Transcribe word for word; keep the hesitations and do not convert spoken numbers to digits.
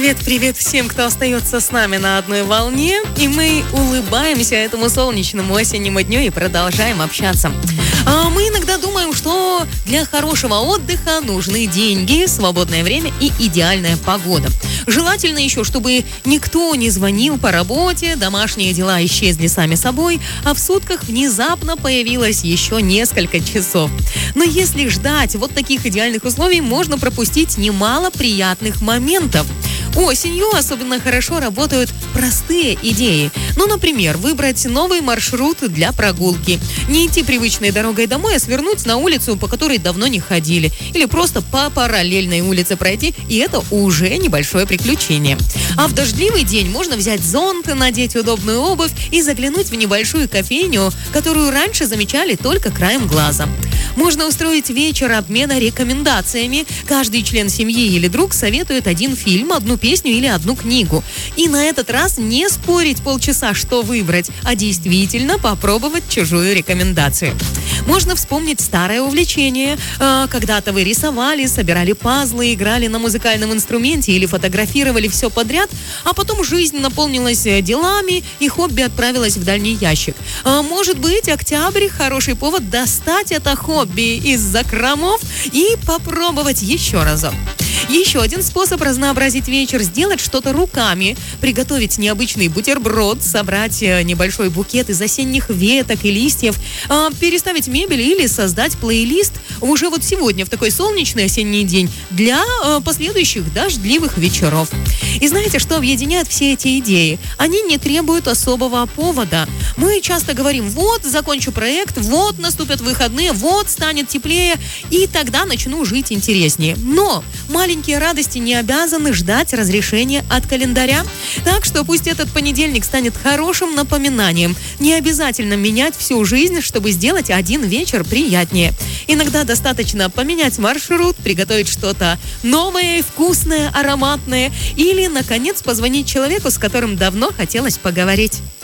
Привет-привет всем, кто остается с нами на одной волне. И мы улыбаемся этому солнечному осеннему дню и продолжаем общаться. А мы иногда думаем, что для хорошего отдыха нужны деньги, свободное время и идеальная погода. Желательно еще, чтобы никто не звонил по работе, домашние дела исчезли сами собой, а в сутках внезапно появилось еще несколько часов. Но если ждать вот таких идеальных условий, можно пропустить немало приятных моментов. Осенью особенно хорошо работают простые идеи. Ну, например, выбрать новый маршрут для прогулки. Не идти привычной дорогой домой, а свернуть на улицу, по которой давно не ходили. Или просто по параллельной улице пройти, и это уже небольшое приключение. А в дождливый день можно взять зонт, надеть удобную обувь и заглянуть в небольшую кофейню, которую раньше замечали только краем глаза. Можно устроить вечер обмена рекомендациями. Каждый член семьи или друг советует один фильм, одну песню или одну книгу. И на этот раз не спорить полчаса, что выбрать, а действительно попробовать чужую рекомендацию. Можно вспомнить старое увлечение. Когда-то вы рисовали, собирали пазлы, играли на музыкальном инструменте или фотографировали все подряд, а потом жизнь наполнилась делами, и хобби отправилось в дальний ящик. Может быть, октябрь – хороший повод достать это хобби из закромов и попробовать еще разок. Еще один способ разнообразить вечер – сделать что-то руками, приготовить необычный бутерброд, собрать небольшой букет из осенних веток и листьев, переставить мебель или создать плейлист уже вот сегодня в такой солнечный осенний день для последующих дождливых вечеров. И знаете, что объединяет все эти идеи? Они не требуют особого повода. Мы часто говорим: вот, закончу проект, вот, наступят выходные, вот, станет теплее, и тогда начну жить интереснее. Но маленькие радости не обязаны ждать разрешения от календаря. Так что пусть этот понедельник станет хорошим напоминанием. Не обязательно менять всю жизнь, чтобы сделать один вечер приятнее. Иногда достаточно поменять маршрут, приготовить что-то новое, вкусное, ароматное или, наконец, позвонить человеку, с которым давно хотелось поговорить.